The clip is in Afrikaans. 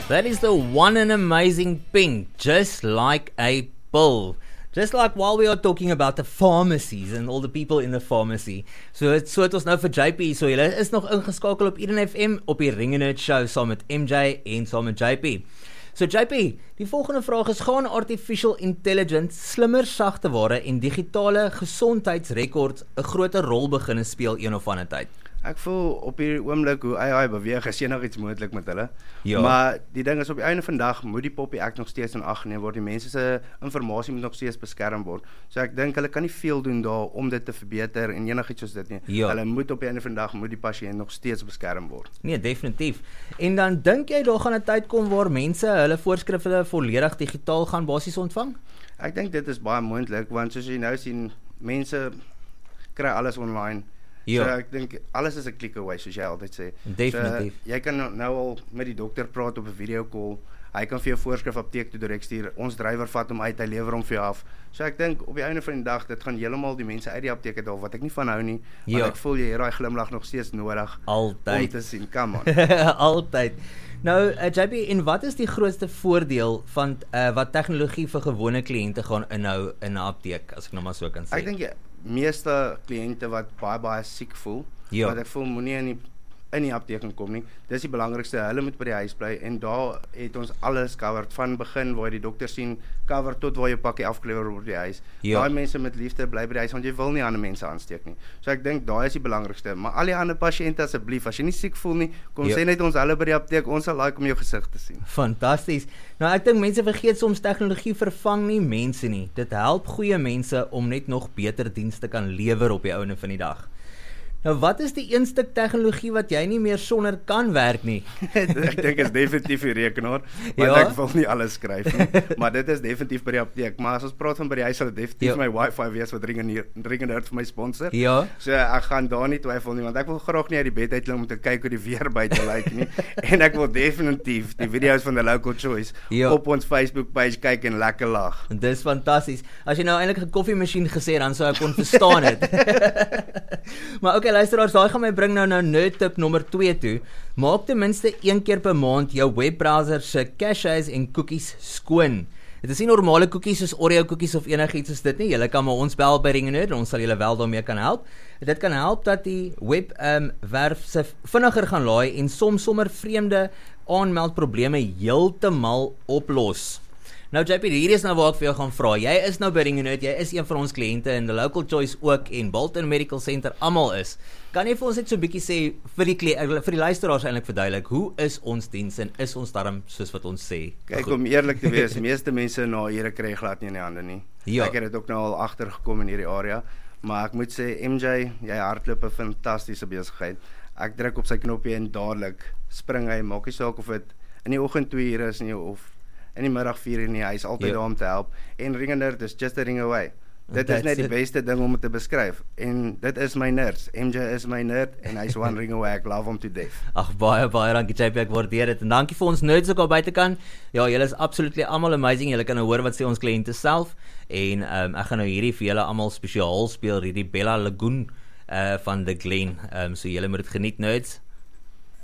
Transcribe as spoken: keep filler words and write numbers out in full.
That is the one and amazing Pink, just like a pill. Just like while we are talking about the pharmacies and all the people in the pharmacy. So het, so het ons nou vir J P, so julle is nog ingeskakel op Eden F M op die Ring and Nerd Show saam met M J en saam met J P. So J P, die volgende vraag is, gaan artificial intelligence, slimmer sagte ware en digitale gesondheidsrekords 'n groter rol begin speel een of ander tyd? Ek voel op hierdie oomblik hoe A I beweeg, is nog iets moontlik met hulle. Ja. Maar die ding is, op die einde van dag moet die Poppy Act nog steeds in ag geneem word. Die mense se informasie moet nog steeds beskerm word. So ek dink hulle kan nie veel doen daar om dit te verbeter en enigiets soos dit nie. Ja. Hulle moet op die einde van dag moet die pasiënt nog steeds beskerm word. Nee, definitief. En dan dink jy daar gaan 'n tyd kom waar mense hulle voorskrifte volledig digitaal gaan basies ontvang? Ek dink dit is baie moontlik, want soos jy nou sien, mense kry alles online. Ja. So ek dink alles is 'n klik away, soos jy altyd sê. Definitief. So, jy kan nou al met die dokter praat op 'n video call. Hy kan vir jou voorskrif apteek toe direk stuur. Ons drywer vat hom uit, hy lewer hom vir jou af. So ek dink op die einde van die dag, dit gaan heeltemal die mense uit die apteek uit al wat ek nie van hou nie, Ja. want ek voel jy het daai glimlag nog steeds nodig Altyd. om te sien. Come on. Altyd. Nou, uh, J P, en wat is die grootste voordeel van uh, wat tegnologie vir gewone kliënte gaan inhou in 'n apteek, as ek nou maar so kan sê? Ek dink die meeste kliënte wat baie baie siek voel, Ja. wat ek voel moenie in die in die apteek kom nie. Dis die belangrikste. Hulle moet by die huis bly en daar het ons alles covered van begin waar jy die dokter sien, cover tot waar jou pakkie afgelewer word by die huis. Ja. Daai mense met liefde bly by die huis want jy wil nie ander mense aansteek nie. So ek dink daai is die belangrikste. Maar al die ander pasiënte asseblief, as jy nie siek voel nie, kom Ja. sê net ons hulle by die apteek, ons sal like om jou gesig te sien. Fantasties. Nou ek dink mense vergeet soms tegnologie vervang nie mense nie. Dit help goeie mense om net nog beter dienste kan lewer op die ouene van die dag. Nou wat is die een stuk tegnologie wat jy nie meer sonder kan werk nie? Ek dink is definitief die rekenaar, want Ja. ek wil nie alles skryf nie, maar dit is definitief by die apteek. Maar as ons praat van by die huis, sal dit definitief Ja. my wifi wees wat Ring and Nerd vir my sponsor. Ja. So ek gaan daar nie twyfel nie, want ek wil graag nie uit die bed uitklim om te kyk hoe die weer buite lyk nie. En ek wil definitief die video's van The Local Choice Ja. op ons Facebook page kyk en lekker lag. En dis fantasties. As jy nou eintlik 'n koffiemasjien gesê, dan sou ek kon verstaan het. Maar okay, luisteraars, daai gaan my bring nou na nerd tip nommer twee toe. Maak ten minste een keer per maand jou webbrowser se caches en cookies skoon. Dit is nie normale cookies soos Oreo cookies of enigiets soos dit nie. Julle kan maar ons bel by Ring and Nerd en ons sal julle wel daarmee kan help. Dit kan help dat die web um, werf se vinniger gaan laai en soms sommer vreemde aanmeldprobleme heeltemal oplos. Nou J P, hier is nou waar ek vir jou gaan vra. Jy is nou by Ring and Nerd, jy is een van ons kliënte en The Local Choice ook en Bolton Medical Center almal is. Kan jy vir ons net so 'n bietjie sê vir die kle- vir die luisteraars eintlik verduidelik, hoe is ons diens en is ons darm soos wat ons sê? Kyk, om eerlik te wees, die meeste mense na here kry glad nie in die hande nie. Ja. Ek het dit ook nou al agtergekom in hierdie area, maar ek moet sê M J, jy hardloop 'n fantastiese besigheid. Ek druk op sy knoppie en dadelik spring hy, maak nie saak of dit in die oggend twee ure is nie of in die middag vier uur nie, hy is altyd Ja. daar om te help. En Ring and Nerd is just a ring away. Dit That's is net die it. beste ding om het te beskryf. En dit is my nerd. M J is my nerd en hy's one ring away. Ek love hom to death. Ag baie baie dankie J P, ek waardeer dit en dankie vir ons nerds ook al buitekant. Ja, julle is absolutely almal amazing. Julle kan nou hoor wat sê ons kliënte self en um, ek gaan nou hierdie vir julle almal spesiaal speel, hierdie Bella Lagoon uh, van The Glen. Um, so julle moet dit geniet nerds.